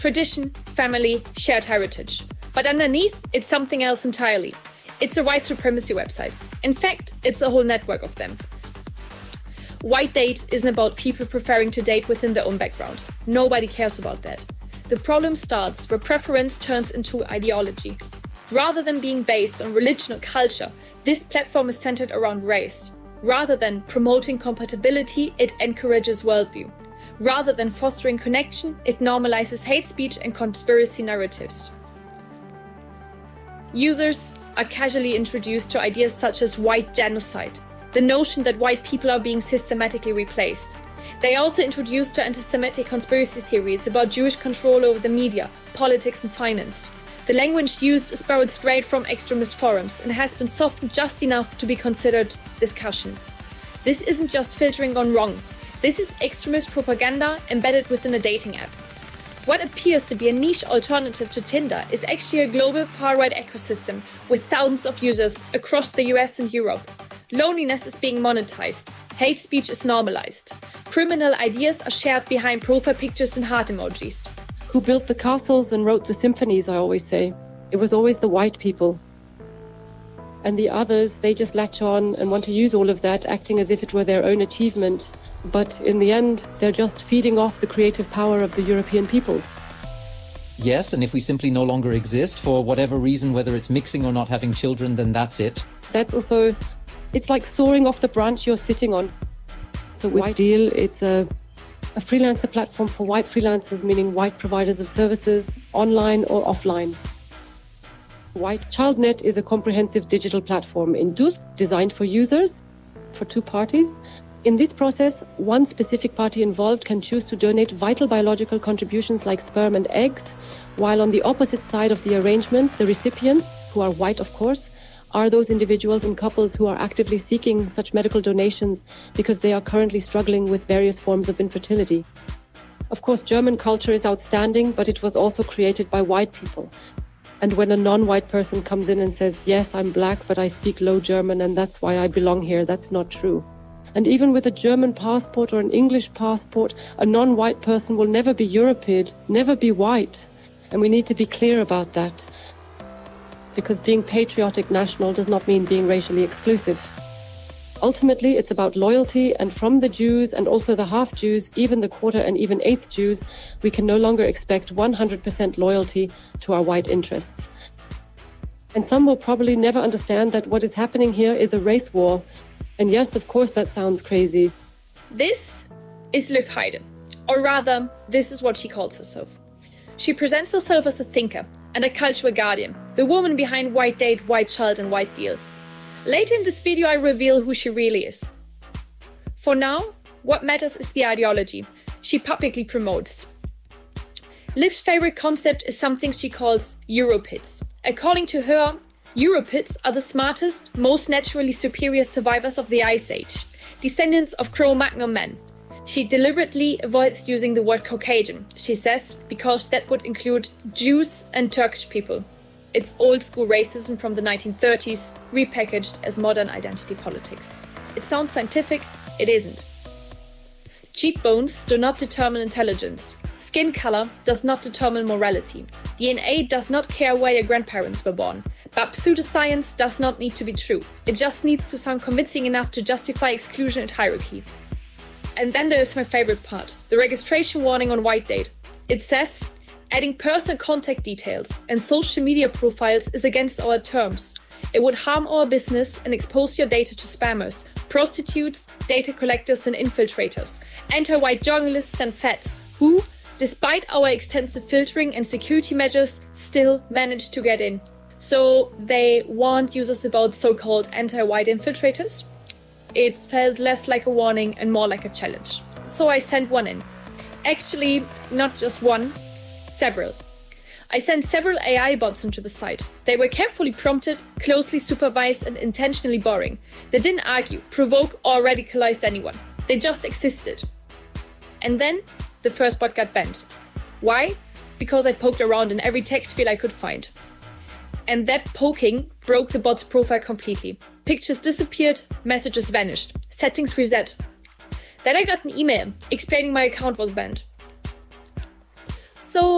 tradition, family, shared heritage. But underneath, it's something else entirely. It's a white supremacy website. In fact, it's a whole network of them. White date isn't about people preferring to date within their own background. Nobody cares about that. The problem starts where preference turns into ideology. Rather than being based on religion or culture, this platform is centered around race. Rather than promoting compatibility, it encourages worldview. Rather than fostering connection, it normalizes hate speech and conspiracy narratives. Users are casually introduced to ideas such as white genocide, the notion that white people are being systematically replaced. They are also introduced to anti-Semitic conspiracy theories about Jewish control over the media, politics and finance. The language used is borrowed straight from extremist forums and has been softened just enough to be considered discussion. This isn't just filtering gone wrong. This is extremist propaganda embedded within a dating app. What appears to be a niche alternative to Tinder is actually a global far-right ecosystem with thousands of users across the US and Europe. Loneliness is being monetized. Hate speech is normalized. Criminal ideas are shared behind profile pictures and heart emojis. Who built the castles and wrote the symphonies, I always say. It was always the white people. And the others, they just latch on and want to use all of that, acting as if it were their own achievement. But in the end, they're just feeding off the creative power of the European peoples. Yes, and if we simply no longer exist for whatever reason, whether it's mixing or not having children, then that's it. That's also, it's like soaring off the branch you're sitting on. So with Deel, it's a freelancer platform for white freelancers, meaning white providers of services, online or offline. White ChildNet is a comprehensive digital platform in Dusk designed for users, for two parties. In this process, one specific party involved can choose to donate vital biological contributions like sperm and eggs, while on the opposite side of the arrangement, the recipients, who are white of course, are those individuals and couples who are actively seeking such medical donations because they are currently struggling with various forms of infertility. Of course, German culture is outstanding, but it was also created by white people. And when a non-white person comes in and says, yes, I'm black, but I speak low German and that's why I belong here, that's not true. And even with a German passport or an English passport, a non-white person will never be Europid, never be white. And we need to be clear about that. Because being patriotic national does not mean being racially exclusive. Ultimately, it's about loyalty, and from the Jews and also the half-Jews, even the quarter and even eighth Jews, we can no longer expect 100% loyalty to our white interests. And some will probably never understand that what is happening here is a race war. And yes, of course, that sounds crazy. This is Liv Heide, or rather, this is what she calls herself. She presents herself as a thinker and a cultural guardian, the woman behind White Date, White Child and White Deel. Later in this video, I reveal who she really is. For now, what matters is the ideology she publicly promotes. Liv's favorite concept is something she calls Europids. According to her, Europids are the smartest, most naturally superior survivors of the Ice Age, descendants of Cro-Magnon men. She deliberately avoids using the word Caucasian, she says, because that would include Jews and Turkish people. It's old-school racism from the 1930s, repackaged as modern identity politics. It sounds scientific, it isn't. Cheekbones do not determine intelligence. Skin color does not determine morality. DNA does not care where your grandparents were born. But pseudoscience does not need to be true. It just needs to sound convincing enough to justify exclusion and hierarchy. And then there is my favorite part, the registration warning on White Date. It says, adding personal contact details and social media profiles is against our terms. It would harm our business and expose your data to spammers, prostitutes, data collectors and infiltrators, anti-white journalists and fads, who, despite our extensive filtering and security measures, still manage to get in. So they warned users about so-called anti-white infiltrators. It felt less like a warning and more like a challenge. So I sent one in. Actually, not just one, several. I sent several AI bots into the site. They were carefully prompted, closely supervised and intentionally boring. They didn't argue, provoke or radicalize anyone. They just existed. And then the first bot got banned. Why? Because I poked around in every text field I could find. And that poking broke the bot's profile completely. Pictures disappeared, messages vanished, settings reset. Then I got an email explaining my account was banned. So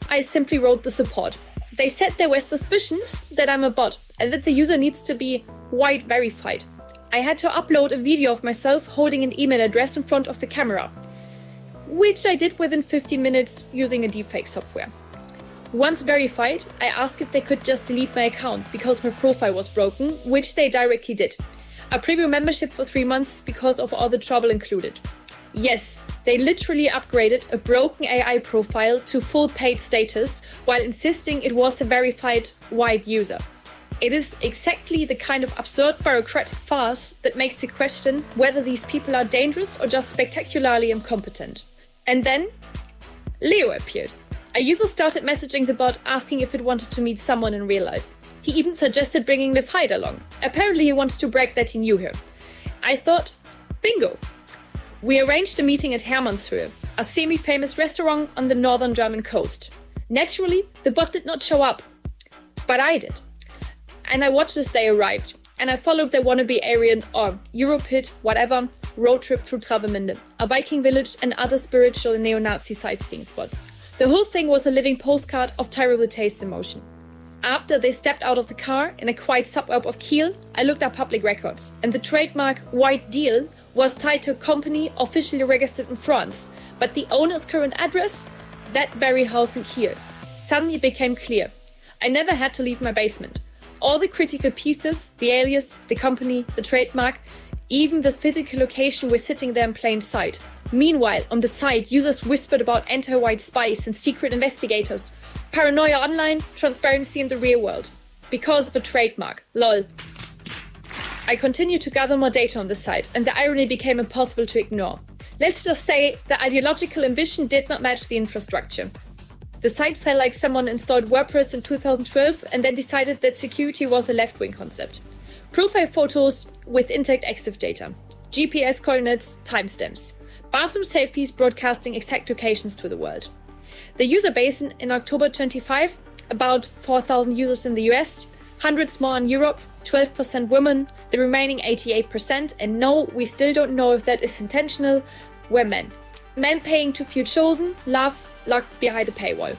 I simply wrote the support. They said there were suspicions that I'm a bot and that the user needs to be white verified. I had to upload a video of myself holding an email address in front of the camera, which I did within 15 minutes using a deepfake software. Once verified, I asked if they could just delete my account because my profile was broken, which they directly did. A premium membership for 3 months because of all the trouble included. Yes, they literally upgraded a broken AI profile to full paid status while insisting it was a verified white user. It is exactly the kind of absurd bureaucratic farce that makes you question whether these people are dangerous or just spectacularly incompetent. And then Leo appeared. A user started messaging the bot asking if it wanted to meet someone in real life. He even suggested bringing Liv Hyde along. Apparently he wanted to brag that he knew her. I thought, bingo. We arranged a meeting at Hermannshöhe, a semi-famous restaurant on the northern German coast. Naturally, the bot did not show up, but I did. And I watched as they arrived, and I followed their wannabe Aryan or Europid, whatever, road trip through Travemünde, a Viking village and other spiritual neo-Nazi sightseeing spots. The whole thing was a living postcard of terrible taste and emotion. After they stepped out of the car in a quiet suburb of Kiel, I looked up public records, and the trademark White Deal was tied to a company officially registered in France, but the owner's current address? That very house in Kiel. Suddenly it became clear. I never had to leave my basement. All the critical pieces, the alias, the company, the trademark, even the physical location were sitting there in plain sight. Meanwhile, on the site, users whispered about anti-white spies and secret investigators, paranoia online, transparency in the real world. Because of a trademark. Lol. I continued to gather more data on the site, and the irony became impossible to ignore. Let's just say the ideological ambition did not match the infrastructure. The site felt like someone installed WordPress in 2012 and then decided that security was a left-wing concept. Profile photos with intact EXIF data, GPS coordinates, timestamps, bathroom selfies broadcasting exact locations to the world. The user base in October 25, about 4,000 users in the US, hundreds more in Europe, 12% women, the remaining 88%, and no, we still don't know if that is intentional, were men. Men paying to feel chosen, love, locked behind a paywall.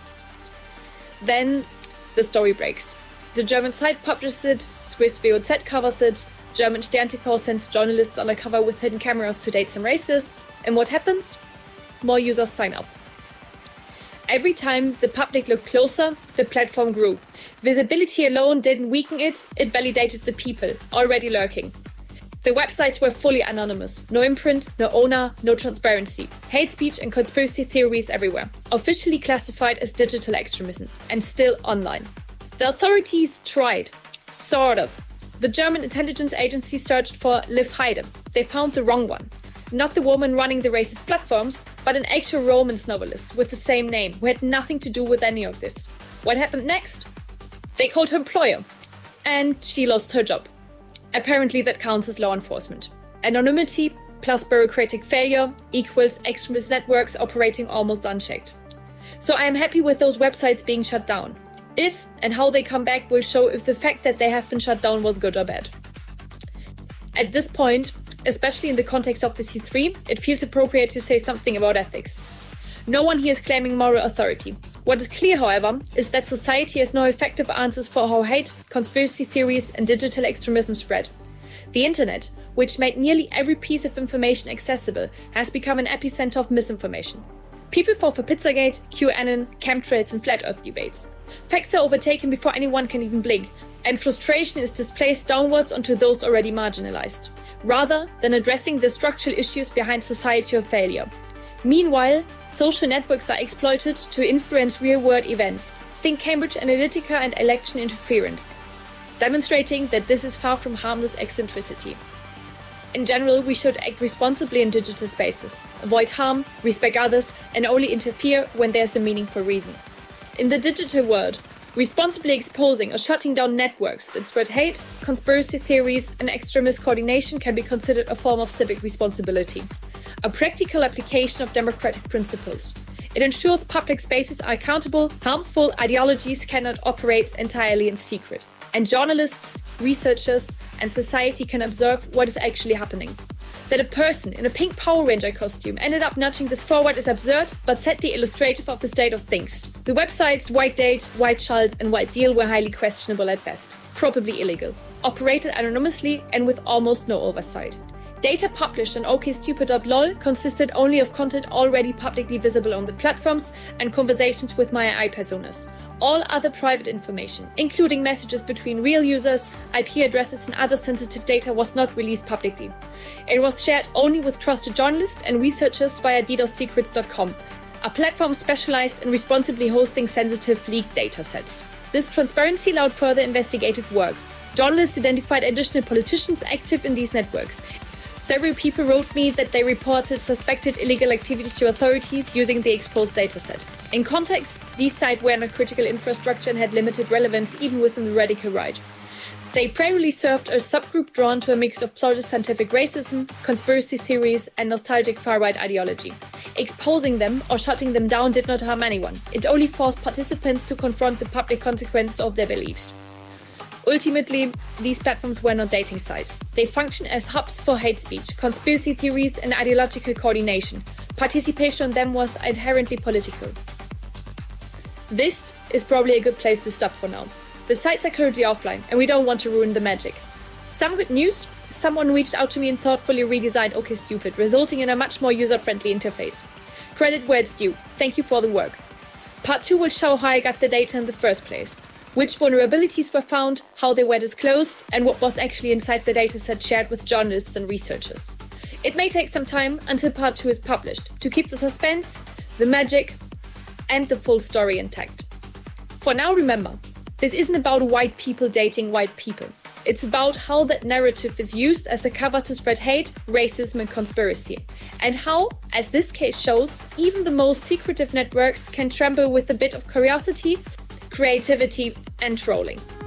Then the story breaks. The German site publishes it, Swiss VOZ covers it, German Stern TV sends journalists undercover with hidden cameras to date some racists, and what happens? More users sign up. Every time the public looked closer, the platform grew. Visibility alone didn't weaken it, it validated the people, already lurking. The websites were fully anonymous. No imprint, no owner, no transparency. Hate speech and conspiracy theories everywhere. Officially classified as digital extremism, and still online. The authorities tried. Sort of. The German intelligence agency searched for Liv Hyde. They found the wrong one. Not the woman running the racist platforms, but an actual romance novelist with the same name who had nothing to do with any of this. What happened next? They called her employer. And she lost her job. Apparently that counts as law enforcement. Anonymity plus bureaucratic failure equals extremist networks operating almost unchecked. So I am happy with those websites being shut down. If and how they come back will show if the fact that they have been shut down was good or bad. At this point, especially in the context of the C3, it feels appropriate to say something about ethics. No one here is claiming moral authority. What is clear, however, is that society has no effective answers for how hate, conspiracy theories, and digital extremism spread. The internet, which made nearly every piece of information accessible, has become an epicenter of misinformation. People fall for Pizzagate, QAnon, chemtrails, and flat earth debates. Facts are overtaken before anyone can even blink, and frustration is displaced downwards onto those already marginalized, rather than addressing the structural issues behind societal failure. Meanwhile, social networks are exploited to influence real-world events. Think Cambridge Analytica and election interference, demonstrating that this is far from harmless eccentricity. In general, we should act responsibly in digital spaces, avoid harm, respect others, and only interfere when there's a meaningful reason. In the digital world, responsibly exposing or shutting down networks that spread hate, conspiracy theories, and extremist coordination can be considered a form of civic responsibility, a practical application of democratic principles. It ensures public spaces are accountable, harmful ideologies cannot operate entirely in secret, and journalists, researchers, and society can observe what is actually happening. That a person in a pink Power Ranger costume ended up nudging this forward is absurd, but sadly illustrative of the state of things. The websites White Date, White Child and White Deal were highly questionable at best, probably illegal, operated anonymously and with almost no oversight. Data published on okstupid.lol consisted only of content already publicly visible on the platforms and conversations with my AI personas. All other private information, including messages between real users, IP addresses and other sensitive data, was not released publicly. It was shared only with trusted journalists and researchers via DDoSsecrets.com, a platform specialized in responsibly hosting sensitive leaked datasets. This transparency allowed further investigative work. Journalists identified additional politicians active in these networks. Several people wrote me that they reported suspected illegal activity to authorities using the exposed dataset. In context, these sites were not critical infrastructure and had limited relevance even within the radical right. They primarily served a subgroup drawn to a mix of pseudoscientific racism, conspiracy theories, and nostalgic far-right ideology. Exposing them or shutting them down did not harm anyone. It only forced participants to confront the public consequences of their beliefs. Ultimately, these platforms were not dating sites. They function as hubs for hate speech, conspiracy theories, and ideological coordination. Participation on them was inherently political. This is probably a good place to stop for now. The sites are currently offline, and we don't want to ruin the magic. Some good news: someone reached out to me and thoughtfully redesigned OkStupid, resulting in a much more user-friendly interface. Credit where it's due. Thank you for the work. Part 2 will show how I got the data in the first place, which vulnerabilities were found, how they were disclosed, and what was actually inside the dataset shared with journalists and researchers. It may take some time until Part 2 is published to keep the suspense, the magic, and the full story intact. For now, remember, this isn't about white people dating white people. It's about how that narrative is used as a cover to spread hate, racism, and conspiracy. And how, as this case shows, even the most secretive networks can tremble with a bit of curiosity, creativity, and trolling.